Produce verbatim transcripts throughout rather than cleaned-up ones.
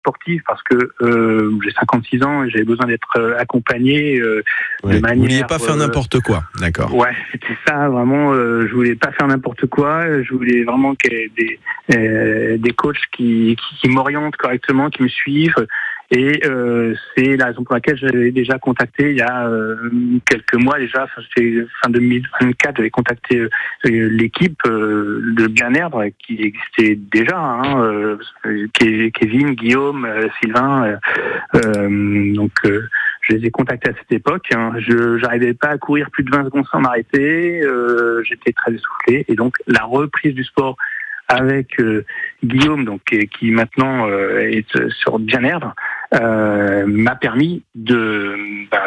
sportif parce que euh, j'ai cinquante-six ans et j'avais besoin d'être euh, accompagné euh, ouais. de manière. Vous vouliez pas faire euh, n'importe quoi, d'accord. Ouais, c'était ça vraiment. Euh, je voulais pas faire n'importe quoi. Je voulais vraiment qu'il y ait des euh, des coachs qui, qui qui m'orientent correctement, qui me suivent. Et euh, c'est la raison pour laquelle j'avais déjà contacté il y a euh, quelques mois déjà, enfin, c'était fin deux mille vingt-quatre, j'avais contacté euh, l'équipe euh, de Bien-Erdre qui existait déjà, hein, euh, Kevin, Guillaume, euh, Sylvain. Euh, euh, donc euh, je les ai contactés à cette époque. Hein. Je j'arrivais pas à courir plus de vingt secondes sans m'arrêter. Euh, j'étais très essoufflé et donc la reprise du sport avec euh, Guillaume, donc qui maintenant euh, est sur Bien-Erdre, euh, m'a permis de, ben,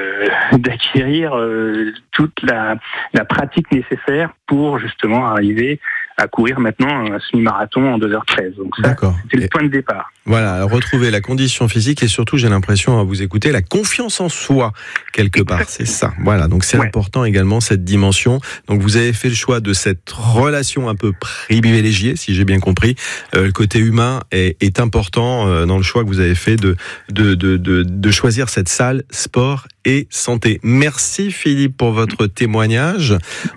de d'acquérir euh, toute la, la pratique nécessaire pour justement arriver à courir maintenant un semi-marathon en deux heures treize. Donc ça, D'accord. c'est le point de départ. Voilà, retrouver la condition physique et surtout, j'ai l'impression à vous écouter, la confiance en soi, quelque part, c'est ça. Voilà, donc c'est ouais. important également, cette dimension. Donc vous avez fait le choix de cette relation un peu privilégiée, si j'ai bien compris. Euh, le côté humain est, est important euh, dans le choix que vous avez fait de, de, de, de, de choisir cette salle sport et santé. Merci Philippe pour votre témoignage.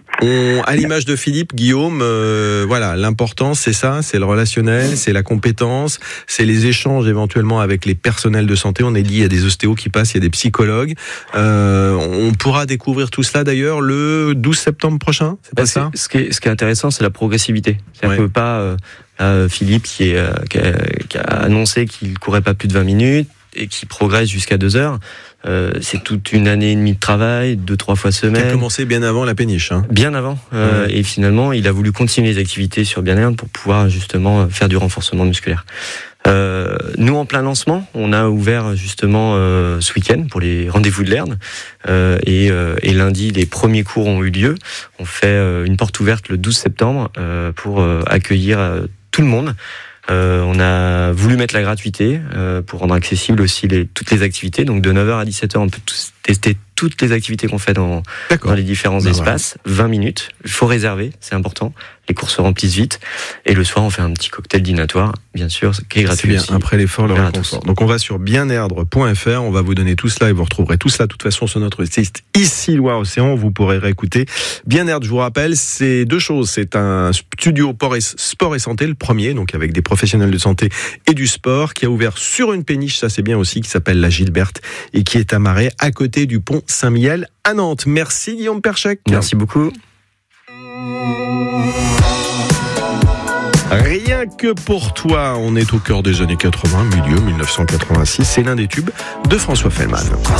On, à l'image de Philippe, Guillaume, euh, voilà, l'important c'est ça, c'est le relationnel, c'est la compétence, c'est les échanges éventuellement avec les personnels de santé. On est dit, il y a des ostéos qui passent, il y a des psychologues. Euh, on pourra découvrir tout cela d'ailleurs le douze septembre prochain, c'est pas bah, ça c'est, ce, qui est, ce qui est intéressant, c'est la progressivité. C'est-à-dire ouais. que pas euh, euh, Philippe qui, est, euh, qui, a, qui a annoncé qu'il courait pas plus de vingt minutes et qui progresse jusqu'à deux heures. Euh, c'est toute une année et demie de travail, deux, trois fois semaine. Qui a commencé bien avant la péniche. Hein. Bien avant. Euh, ouais. Et finalement, il a voulu continuer les activités sur Bien-Erdre pour pouvoir justement faire du renforcement musculaire. Euh, nous, en plein lancement, on a ouvert justement euh, ce week-end pour les rendez-vous de l'Erdre. Euh, et, euh, et lundi, les premiers cours ont eu lieu. On fait euh, une porte ouverte le douze septembre euh, pour euh, accueillir euh, tout le monde. Euh, on a voulu mettre la gratuité euh, pour rendre accessible aussi les, toutes les activités. Donc de neuf heures à dix-sept heures, on peut tous tester toutes les activités qu'on fait dans, dans les différents ben espaces. Voilà. vingt minutes, il faut réserver, c'est important. Les cours se remplissent vite. Et le soir, on fait un petit cocktail dînatoire, bien sûr, qui est gratuit. C'est bien, aussi. Après l'effort, le réconfort. Donc on va sur bien-erdre point f r, on va vous donner tout cela et vous retrouverez tout cela de toute façon sur notre site ici Loire-Océan. Vous pourrez réécouter. Bien-Erdre, je vous rappelle, c'est deux choses. C'est un studio sport et santé, le premier, donc avec des professionnels de santé et du sport, qui a ouvert sur une péniche, ça c'est bien aussi, qui s'appelle la Gilberte et qui est amarrée à côté du pont Saint-Mihiel à Nantes. Merci Guillaume Perchec. Merci beaucoup. Rien que pour toi, on est au cœur des années quatre-vingts, milieu mille neuf cent quatre-vingt-six, c'est l'un des tubes de François Fellman.